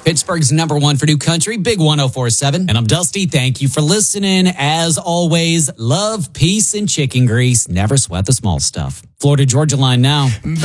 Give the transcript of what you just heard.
Pittsburgh's number one for new country, Big 104.7. And I'm Dusty. Thank you for listening. As always, love, peace, and chicken grease. Never sweat the small stuff. Florida Georgia line now.